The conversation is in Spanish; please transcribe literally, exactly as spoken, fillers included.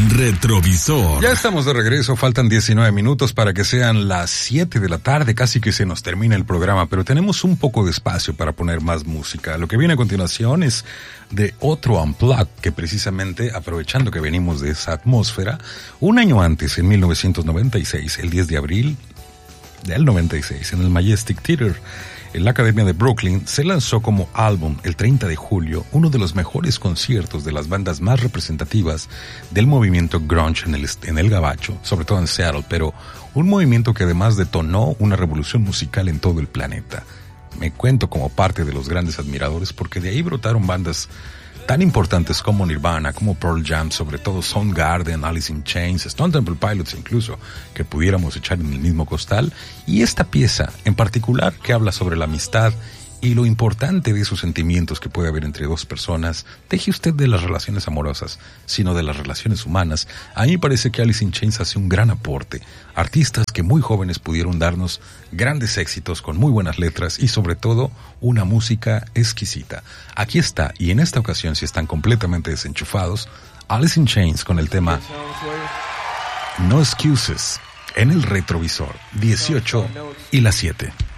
Retrovisor. Ya estamos de regreso, faltan diecinueve minutos para que sean las siete de la tarde, casi que se nos termina el programa, pero tenemos un poco de espacio para poner más música. Lo que viene a continuación es de otro Unplugged, que precisamente, aprovechando que venimos de esa atmósfera, un año antes, en mil novecientos noventa y seis, el diez de abril del noventa y seis, en el Majestic Theater, en la Academia de Brooklyn, se lanzó como álbum el treinta de julio uno de los mejores conciertos de las bandas más representativas del movimiento grunge en el, en el gabacho, sobre todo en Seattle, pero un movimiento que además detonó una revolución musical en todo el planeta. Me cuento como parte de los grandes admiradores porque de ahí brotaron bandas tan importantes como Nirvana, como Pearl Jam, sobre todo Soundgarden, Alice in Chains, Stone Temple Pilots incluso, que pudiéramos echar en el mismo costal, y esta pieza en particular que habla sobre la amistad y lo importante de esos sentimientos que puede haber entre dos personas. Deje usted de las relaciones amorosas, sino de las relaciones humanas. A mí me parece que Alice in Chains hace un gran aporte. Artistas que muy jóvenes pudieron darnos grandes éxitos con muy buenas letras y sobre todo una música exquisita. Aquí está, y en esta ocasión, si están completamente desenchufados, Alice in Chains con el tema No Excuses en el retrovisor, dieciocho y las siete.